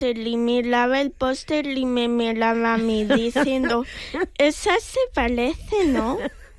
póster y miraba el póster y me miraba a mí diciendo, esa se parece, ¿no?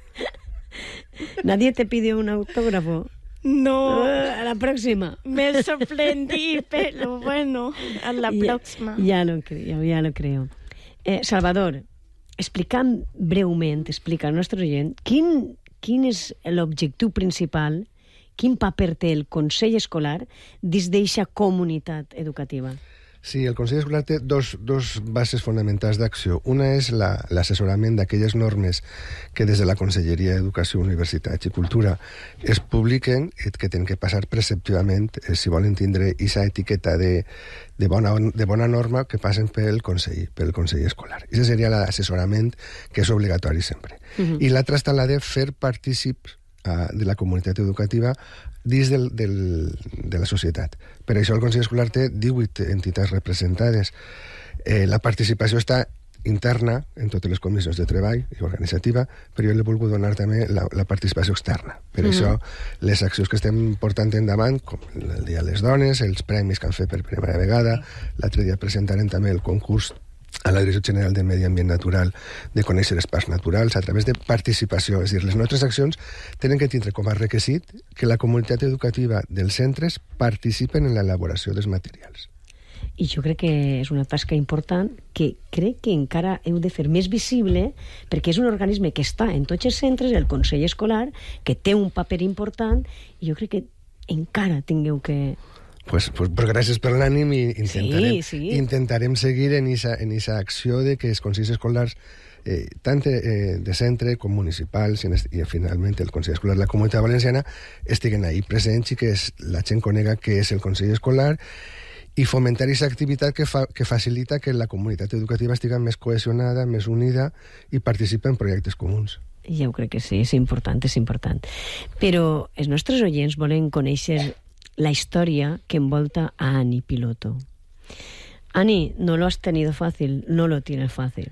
¿Nadie te pidió un autógrafo? No. A la próxima. Me sorprendí, pero bueno, a la próxima. Ja lo creo. Salvador, explica'm breument, explica al nostre oient, quin és l'objectiu principal, quin paper té el Consell Escolar dins d'eixa comunitat educativa? Sí, el Consell Escolar té dos bases fonamentals d'acció. Una és l'assessorament d'aquelles normes que des de la Conselleria d'Educació, Universitats i Cultura es publiquen i que tenen que passar preceptivament, si volen tindre aquesta etiqueta de bona norma, que passen pel Consell Escolar. Això seria l'assessorament, que és obligatori sempre. I l'altra està la de fer partícips de la comunitat educativa dins de la societat. Per això el Consell Escolar té 18 entitats representades. La participació està interna en totes les comissions de treball i organitzativa, però jo li he volgut donar també la participació externa. Per això les accions que estem portant endavant, com el Dia de les Dones, els premis que han fet per primera vegada, l'altre dia presentarem també el concurs a la Direcció General de Medi Ambient Natural de conèixer espais naturals a través de participació. És a dir, les nostres accions tenen que tindre com a requisit que la comunitat educativa dels centres participen en l'elaboració dels materials. I jo crec que és una tasca important que crec que encara heu de fer més visible, perquè és un organisme que està en tots els centres, el Consell Escolar, que té un paper important, i jo crec que encara tingueu que... Pues gràcies per l'ànim i intentarem seguir en esa acció de que els consells escolars, tant de centre com municipals i finalment el Consell Escolar de la Comunitat Valenciana, estiguen ahí presents i que la gent conega què és el Consell Escolar i fomentar aquesta activitat que facilita que la comunitat educativa estigui més cohesionada, més unida i participi en projectes comuns. Jo crec que sí, és important. Però els nostres oients volen conèixer la historia que envolta a Ani Piloto. Ani, no lo has tenido fácil, no lo tienes fácil.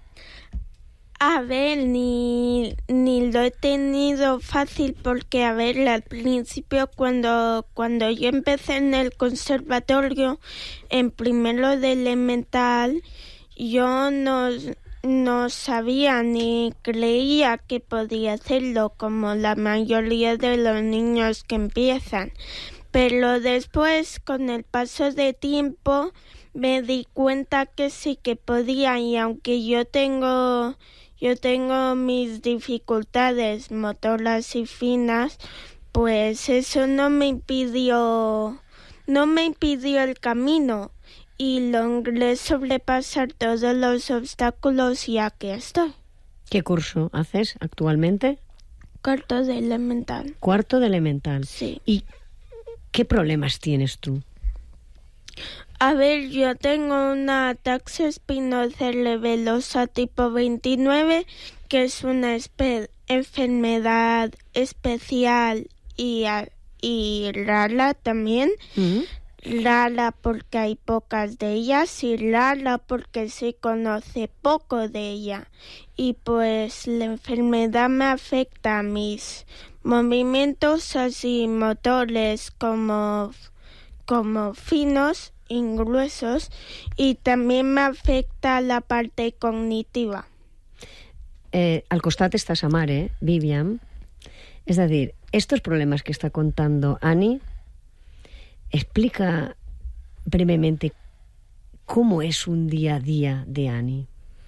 A ver, ni lo he tenido fácil porque, a ver, al principio cuando yo empecé en el conservatorio, en primero de elemental, yo no sabía ni creía que podía hacerlo como la mayoría de los niños que empiezan. Pero después, con el paso de tiempo, me di cuenta que sí que podía, y aunque yo tengo mis dificultades motoras y finas, pues eso no me impidió el camino, y logré sobrepasar todos los obstáculos y aquí estoy. ¿Qué curso haces actualmente? Cuarto de elemental. Cuarto de elemental. Sí. ¿Y qué problemas tienes tú? A ver, yo tengo una ataxia espinocerebellosa tipo 29, que es una enfermedad especial y rara también. Rara porque hay pocas de ellas y rara porque se conoce poco de ella. Y pues la enfermedad me afecta a mis movimientos así motores como finos y gruesos, y también me afecta la parte cognitiva. Al costat està sa mare, Vivian. És a dir, estos problemas que está contando Ani, explica brevemente cómo es un día a día de Ani.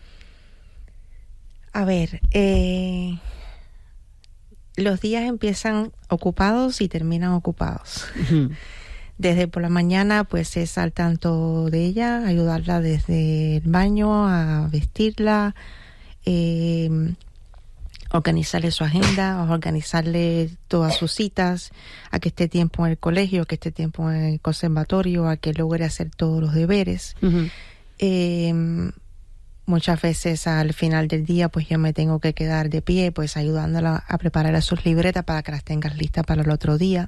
A ver, los días empiezan ocupados y terminan ocupados. Desde por la mañana pues es al tanto de ella, ayudarla desde el baño a vestirla, organizarle su agenda, organizarle todas sus citas, a que esté tiempo en el colegio, a que esté tiempo en el conservatorio, a que logre hacer todos los deberes. Muchas veces al final del día pues yo me tengo que quedar de pie pues ayudándola a preparar sus libretas para que las tengas listas para el otro día.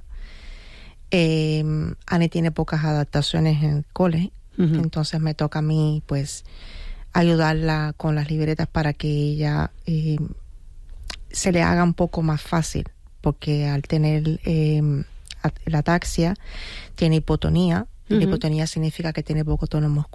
Ani tiene pocas adaptaciones en el cole, entonces me toca a mí pues ayudarla con las libretas para que ella se le haga un poco más fácil, porque al tener la ataxia tiene hipotonía, La hipotonía significa que tiene poco tono muscular.